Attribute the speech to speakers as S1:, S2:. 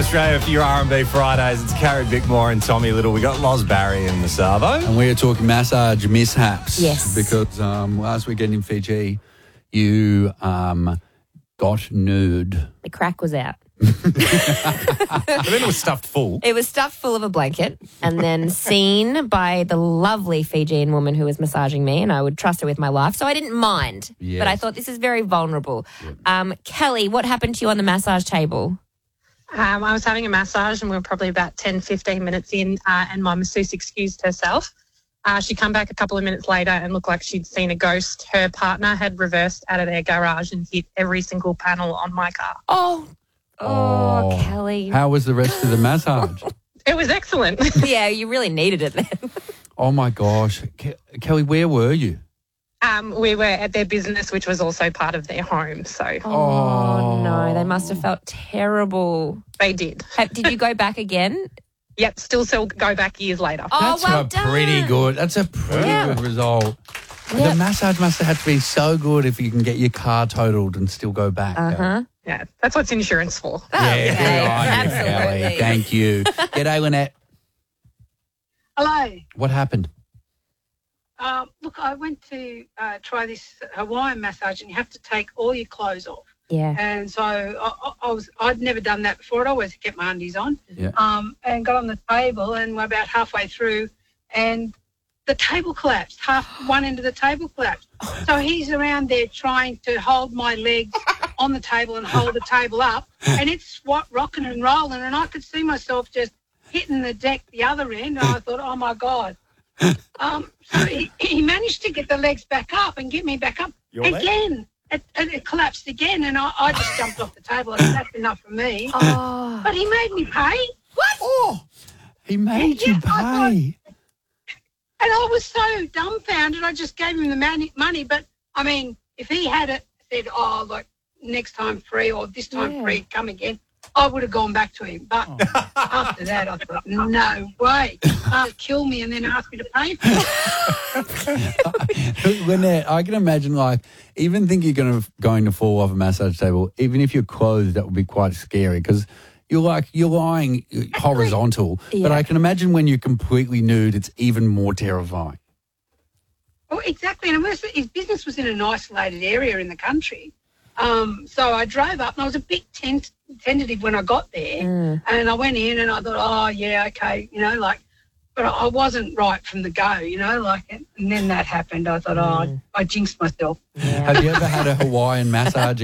S1: Australia for your R&B Fridays. It's Carrie Bickmore and Tommy Little. We got Loz Barry and Masavo.
S2: And we are talking massage mishaps.
S3: Yes.
S2: Because last weekend in Fiji, you got nude.
S3: The crack was out.
S1: But then it was stuffed full.
S3: It was stuffed full of a blanket and then seen by the lovely Fijian woman who was massaging me, and I would trust her with my life, so I didn't mind.
S2: Yes.
S3: But I thought this is very vulnerable. Kelly, what happened to you on the massage table?
S4: I was having a massage and we were probably about 10, 15 minutes in and my masseuse excused herself. She come back a couple of minutes later and looked like she'd seen a ghost. Her partner had reversed out of their garage and hit every single panel on my car.
S3: Oh, Kelly.
S2: How was the rest of the massage?
S4: It was excellent.
S3: Yeah, you really needed it then.
S2: Oh, my gosh. Kelly, where were you?
S4: We were at their business, which was also part of their home. So
S3: Oh, no. They must have felt terrible.
S4: they did.
S3: Did you go back again?
S4: Yep, still go back years later.
S2: That's
S3: well
S2: a
S3: done.
S2: pretty good. That's a pretty good result.
S3: Yep.
S2: The massage must have had to be so good if you can get your car totaled and still go back.
S3: Uh-huh.
S4: Yeah, that's what insurance for.
S2: Yeah,
S3: Okay,
S2: good on you,
S3: absolutely.
S2: Kelly. Thank you. G'day, Lynette.
S5: Hello.
S2: What happened?
S5: Look, I went to try this Hawaiian massage, and you have to take all your clothes off.
S3: Yeah.
S5: And so I'd never done that before. I'd always kept my undies on.
S2: Yeah.
S5: And got on the table, and we're about halfway through, and the table collapsed. One end of the table collapsed. So he's around there trying to hold my legs on the table and hold the table up, and it's rocking and rolling, and I could see myself just hitting the deck the other end, and I thought, oh my God. So he managed to get the legs back up and get me back up again. It collapsed again, and I just jumped off the table. And that's enough for me.
S3: Oh.
S5: But he made me pay.
S3: What?
S2: Oh, he made you
S5: Yeah, I
S2: pay.
S5: And I was so dumbfounded. I just gave him the money. But, I mean, if he had said, oh, like, next time free or this time free, come again, I would have gone back to him. But after that, I thought, no way. He'll kill me and then ask me to pay for it.
S2: Lynette, I can imagine, like, even think you're going to fall off a massage table, even if you're clothed, that would be quite scary because you're lying horizontal.
S3: Yeah.
S2: But I can imagine when you're completely nude, it's even more terrifying.
S5: Well, exactly. And his business was in an isolated area in the country. So I drove up, and I was a bit tentative when I got there. And I went in, and I thought, oh, yeah, okay, but I wasn't right from the go, and then that happened. I thought, I jinxed myself.
S2: Have you ever had a Hawaiian massage